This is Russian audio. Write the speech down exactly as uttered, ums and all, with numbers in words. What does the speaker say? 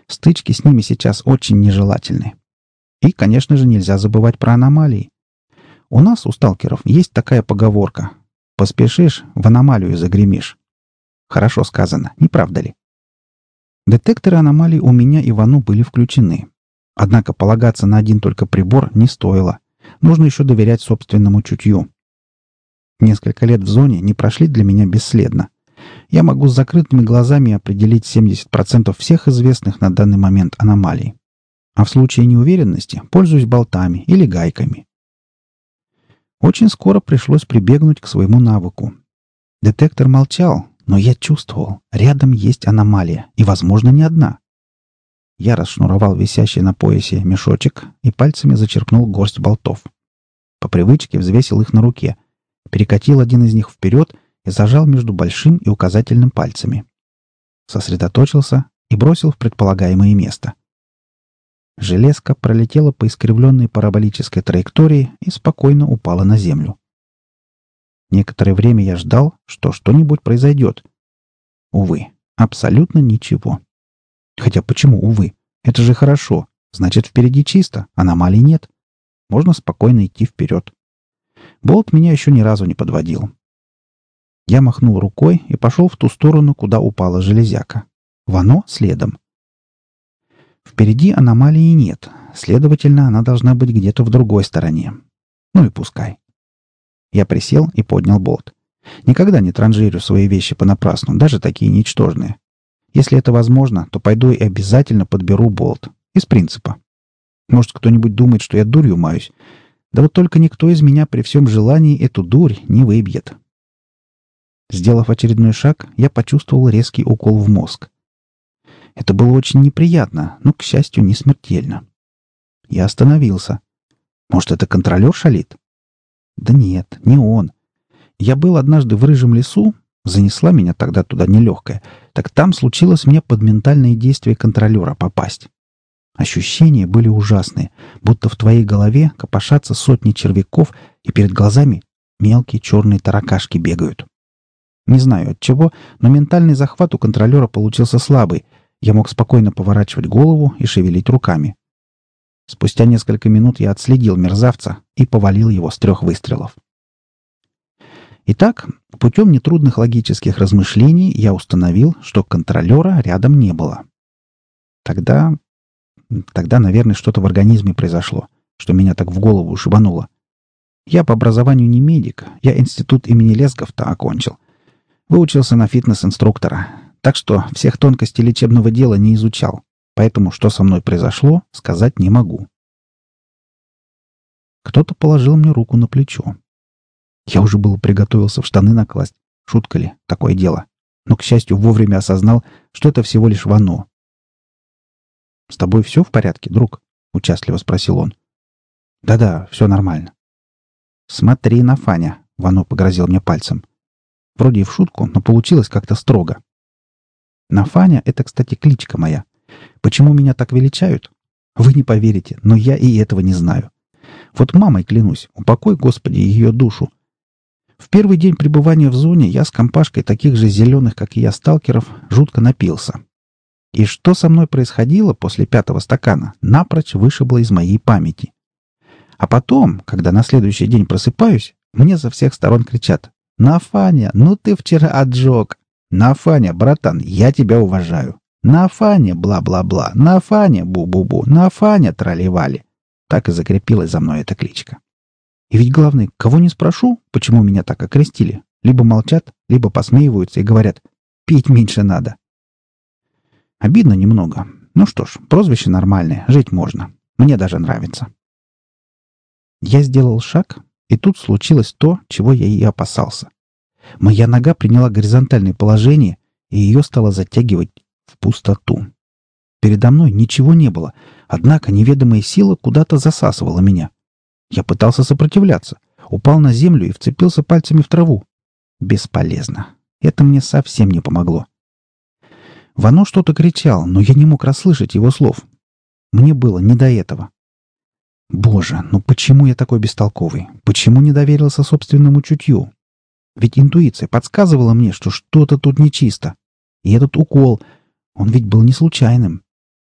Стычки с ними сейчас очень нежелательны. И, конечно же, нельзя забывать про аномалии. У нас, у сталкеров, есть такая поговорка: «Поспешишь, в аномалию загремишь». Хорошо сказано, не правда ли? Детекторы аномалий у меня и Вану были включены. Однако полагаться на один только прибор не стоило. Нужно еще доверять собственному чутью. Несколько лет в зоне не прошли для меня бесследно. Я могу с закрытыми глазами определить семьдесят процентов всех известных на данный момент аномалий. А в случае неуверенности пользуюсь болтами или гайками. Очень скоро пришлось прибегнуть к своему навыку. Детектор молчал, но я чувствовал, рядом есть аномалия, и, возможно, не одна. Я расшнуровал висящий на поясе мешочек и пальцами зачерпнул горсть болтов. По привычке взвесил их на руке, перекатил один из них вперед и зажал между большим и указательным пальцами. Сосредоточился и бросил в предполагаемое место. Железка пролетела по искривленной параболической траектории и спокойно упала на землю. Некоторое время я ждал, что что-нибудь произойдет. Увы, абсолютно ничего. Хотя почему увы? Это же хорошо. Значит, впереди чисто, аномалий нет. Можно спокойно идти вперед. Болт меня еще ни разу не подводил. Я махнул рукой и пошел в ту сторону, куда упала железяка. Вано следом. Впереди аномалии нет, следовательно, она должна быть где-то в другой стороне. Ну и пускай. Я присел и поднял болт. Никогда не транжирю свои вещи понапрасну, даже такие ничтожные. Если это возможно, то пойду и обязательно подберу болт. Из принципа. Может, кто-нибудь думает, что я дурью маюсь. Да вот только никто из меня при всем желании эту дурь не выбьет. Сделав очередной шаг, я почувствовал резкий укол в мозг. Это было очень неприятно, но, к счастью, не смертельно. Я остановился. Может, это контролер шалит? Да нет, не он. Я был однажды в рыжем лесу, занесла меня тогда туда нелегкая, так там случилось мне под ментальные действия контролера попасть. Ощущения были ужасные, будто в твоей голове копошатся сотни червяков, и перед глазами мелкие черные таракашки бегают. Не знаю от чего, но ментальный захват у контролера получился слабый. Я мог спокойно поворачивать голову и шевелить руками. Спустя несколько минут я отследил мерзавца и повалил его с трех выстрелов. Итак, путем нетрудных логических размышлений я установил, что контролера рядом не было. Тогда... Тогда, наверное, что-то в организме произошло, что меня так в голову шибануло. Я по образованию не медик, я институт имени Лесговта окончил. Выучился на фитнес-инструктора, так что всех тонкостей лечебного дела не изучал, поэтому что со мной произошло, сказать не могу. Кто-то положил мне руку на плечо. Я уже было приготовился в штаны накласть. Шутка ли, такое дело. Но, к счастью, вовремя осознал, что это всего лишь Вано. «С тобой все в порядке, друг?» — участливо спросил он. «Да-да, все нормально». «Смотри на Фаня», — Вано погрозил мне пальцем. Вроде и в шутку, но получилось как-то строго. Нафаня — это, кстати, кличка моя. Почему меня так величают? Вы не поверите, но я и этого не знаю. Вот мамой клянусь, упокой, Господи, ее душу. В первый день пребывания в зоне я с компашкой таких же зеленых, как и я, сталкеров, жутко напился. И что со мной происходило после пятого стакана, напрочь вышибло из моей памяти. А потом, когда на следующий день просыпаюсь, мне со всех сторон кричат: «Нафаня, ну ты вчера отжег! Нафаня, братан, я тебя уважаю! Нафаня, бла-бла-бла! Нафаня, бу-бу-бу! Нафаня, трали-вали!» Так и закрепилась за мной эта кличка. И ведь главное, кого не спрошу, почему меня так окрестили, либо молчат, либо посмеиваются и говорят: «Пить меньше надо». Обидно немного. Ну что ж, прозвище нормальное, жить можно. Мне даже нравится. Я сделал шаг, и тут случилось то, чего я и опасался. Моя нога приняла горизонтальное положение, и ее стало затягивать в пустоту. Передо мной ничего не было, однако неведомая сила куда-то засасывала меня. Я пытался сопротивляться, упал на землю и вцепился пальцами в траву. Бесполезно. Это мне совсем не помогло. Вано что-то кричал, но я не мог расслышать его слов. Мне было не до этого. Боже, ну почему я такой бестолковый? Почему не доверился собственному чутью? Ведь интуиция подсказывала мне, что что-то тут нечисто. И этот укол, он ведь был не случайным.